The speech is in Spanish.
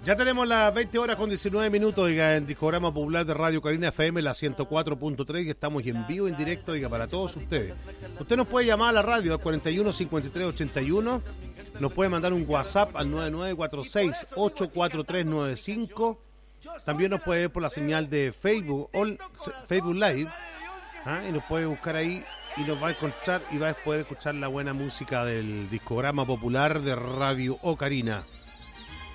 Ya tenemos las 20 horas con 19 minutos, oiga, en Discograma Popular de Radio Ocarina FM, la 104.3, que estamos en vivo, en directo, oiga, para todos ustedes. Usted nos puede llamar a la radio al 41 53 81, nos puede mandar un WhatsApp al 9946 84395, también nos puede ver por la señal de Facebook Live, y nos puede buscar ahí y nos va a encontrar y va a poder escuchar la buena música del Discograma Popular de Radio Ocarina.